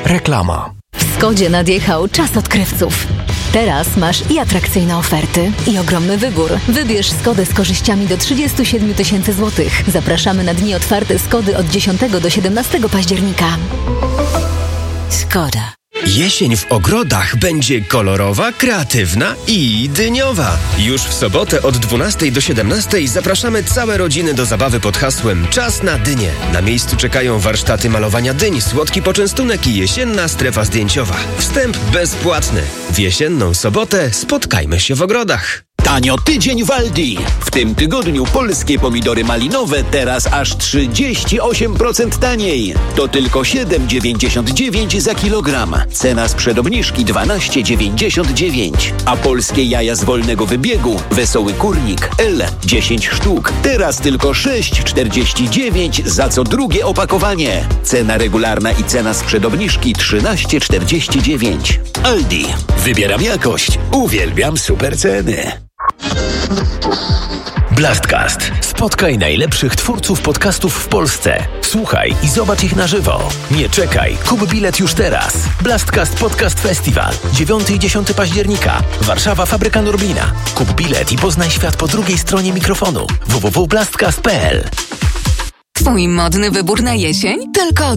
Reklama. W Skodzie nadjechał czas odkrywców. Teraz masz i atrakcyjne oferty, i ogromny wybór. Wybierz Skodę z korzyściami do 37 000 złotych. Zapraszamy na dni otwarte Skody od 10 do 17 października. Skoda. Jesień w ogrodach będzie kolorowa, kreatywna i dyniowa. Już w sobotę od 12 do 17 zapraszamy całe rodziny do zabawy pod hasłem Czas na dynię. Na miejscu czekają warsztaty malowania dyń, słodki poczęstunek i jesienna strefa zdjęciowa. Wstęp bezpłatny. W jesienną sobotę spotkajmy się w ogrodach. Tanio tydzień w Aldi. W tym tygodniu polskie pomidory malinowe teraz aż 38% taniej. To tylko 7,99 za kilogram. Cena sprzed obniżki 12,99. A polskie jaja z wolnego wybiegu Wesoły Kurnik L 10 sztuk. Teraz tylko 6,49 za co drugie opakowanie. Cena regularna i cena sprzed obniżki 13,49. Aldi. Wybieram jakość. Uwielbiam super ceny. Blastcast. Spotkaj najlepszych twórców podcastów w Polsce. Słuchaj i zobacz ich na żywo. Nie czekaj, kup bilet już teraz. Blastcast Podcast Festival. 9 i 10 października. Warszawa, Fabryka Norblina. Kup bilet i poznaj świat po drugiej stronie mikrofonu. www.blastcast.pl. Twój modny wybór na jesień? Tylko